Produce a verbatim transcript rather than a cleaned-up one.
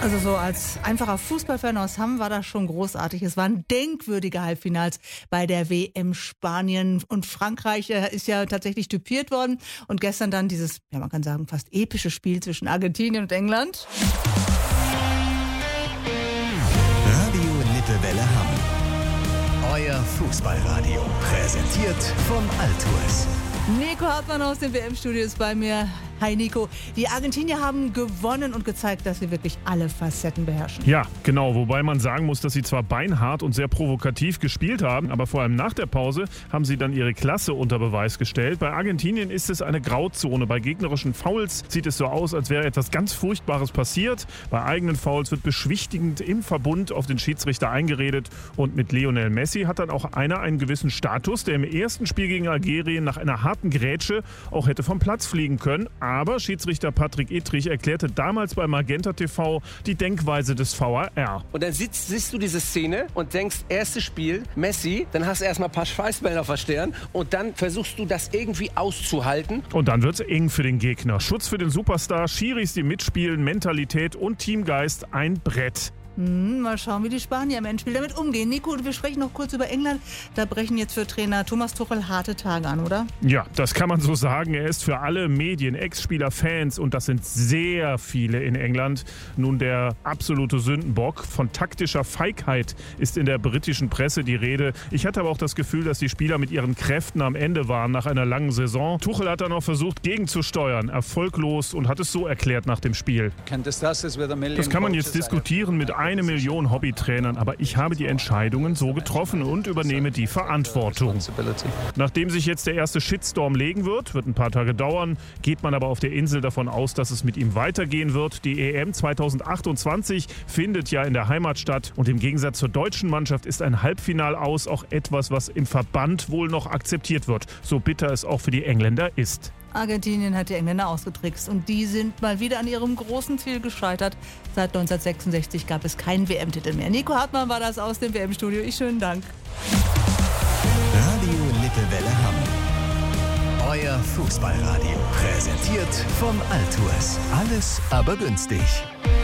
Also so als einfacher Fußballfan aus Hamm war das schon großartig. Es waren denkwürdige Halbfinals bei der W M. Spanien und Frankreich ist ja tatsächlich typiert worden. Und gestern dann dieses, ja man kann sagen, fast epische Spiel zwischen Argentinien und England. Radio Lippewelle Hamm. Euer Fußballradio. Präsentiert von Altours. Nico Hartmann aus dem W M-Studio ist bei mir. Hi Nico. Die Argentinier haben gewonnen und gezeigt, dass sie wirklich alle Facetten beherrschen. Ja, genau. Wobei man sagen muss, dass sie zwar beinhart und sehr provokativ gespielt haben, aber vor allem nach der Pause haben sie dann ihre Klasse unter Beweis gestellt. Bei Argentinien ist es eine Grauzone. Bei gegnerischen Fouls sieht es so aus, als wäre etwas ganz Furchtbares passiert. Bei eigenen Fouls wird beschwichtigend im Verbund auf den Schiedsrichter eingeredet. Und mit Lionel Messi hat dann auch einer einen gewissen Status, der im ersten Spiel gegen Algerien nach einer harten Grätsche auch hätte vom Platz fliegen können. Aber Schiedsrichter Patrick Ittrich erklärte damals bei Magenta T V die Denkweise des V A R. Und dann siehst, siehst du diese Szene und denkst, erstes Spiel, Messi, dann hast du erstmal ein paar Schweißbälle auf der Stirn und dann versuchst du das irgendwie auszuhalten. Und dann wird's eng für den Gegner. Schutz für den Superstar, Schiris, die mitspielen, Mentalität und Teamgeist, ein Brett. Hm, mal schauen, wie die Spanier im Endspiel damit umgehen. Nico, wir sprechen noch kurz über England. Da brechen jetzt für Trainer Thomas Tuchel harte Tage an, oder? Ja, das kann man so sagen. Er ist für alle Medien, Ex-Spieler, Fans, und das sind sehr viele in England, nun der absolute Sündenbock. Von taktischer Feigheit ist in der britischen Presse die Rede. Ich hatte aber auch das Gefühl, dass die Spieler mit ihren Kräften am Ende waren nach einer langen Saison. Tuchel hat dann auch versucht, gegenzusteuern, erfolglos, und hat es so erklärt nach dem Spiel. Das kann man jetzt diskutieren mit eine Million Hobbytrainern, aber ich habe die Entscheidungen so getroffen und übernehme die Verantwortung. Nachdem sich jetzt der erste Shitstorm legen wird, wird ein paar Tage dauern, geht man aber auf der Insel davon aus, dass es mit ihm weitergehen wird. Die E M zweitausendachtundzwanzig findet ja in der Heimat statt und im Gegensatz zur deutschen Mannschaft ist ein Halbfinal aus auch etwas, was im Verband wohl noch akzeptiert wird, so bitter es auch für die Engländer ist. Argentinien hat die Engländer ausgetrickst und die sind mal wieder an ihrem großen Ziel gescheitert. Seit neunzehnhundertsechsundsechzig gab es keinen W M-Titel mehr. Nico Hartmann war das aus dem W M-Studio. Ich schönen Dank. Radio Lippewelle Hamm. Euer Fußballradio. Präsentiert von Altours. Alles aber günstig.